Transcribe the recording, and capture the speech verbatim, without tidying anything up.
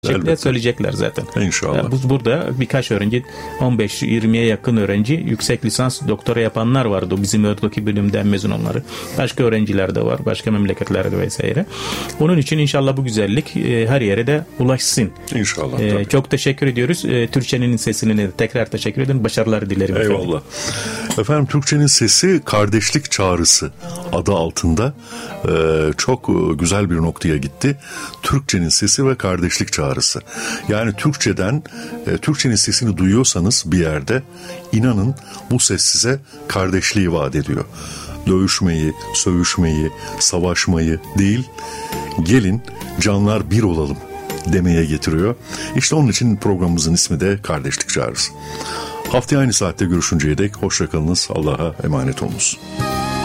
Elbette. Söyleyecekler zaten. İnşallah. Yani bu, burada birkaç öğrenci, on beş yirmiye yakın öğrenci yüksek lisans doktora yapanlar vardı. Bizim oradaki bölümden mezun onları. Başka öğrenciler de var. Başka memleketlerde vesaire. Onun için inşallah bu güzellik e, her yere de ulaşsın. İnşallah. E, çok teşekkür ediyoruz. E, Türkçenin sesini de tekrar teşekkür ederim. Başarılar dilerim. Eyvallah. Efendim, efendim Türkçenin sesi kardeşlik çağrısı adı altında e, çok güzel bir noktaya gitti. Türkçenin sesi ve kardeşlik çağrısı. Yani Türkçeden, e, Türkçenin sesini duyuyorsanız bir yerde, inanın bu ses size kardeşliği vaat ediyor. Dövüşmeyi, sövüşmeyi, savaşmayı değil, gelin canlar bir olalım demeye getiriyor. İşte onun için programımızın ismi de Kardeşlik Çağrısı. Haftaya aynı saatte görüşünceye dek hoşça kalınız, Allah'a emanet olunuz.